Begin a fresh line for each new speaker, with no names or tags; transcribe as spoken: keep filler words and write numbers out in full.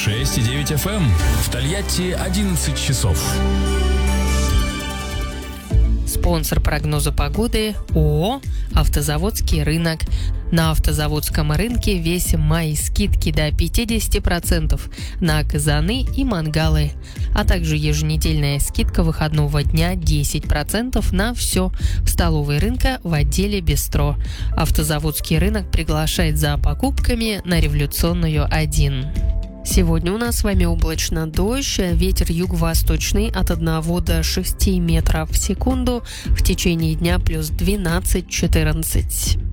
шесть и девять эф эм. В Тольятти одиннадцать часов.
Спонсор прогноза погоды ООО «Автозаводский рынок». На автозаводском рынке весь май скидки до пятьдесят процентов на казаны и мангалы, а также еженедельная скидка выходного дня десять процентов на все в столовой рынка в отделе «Бистро». Автозаводский рынок приглашает за покупками на Революционную один. Сегодня у нас с вами облачно, дождь, ветер юго-восточный от одного до шести метров в секунду, в течение дня плюс двенадцать-четырнадцать.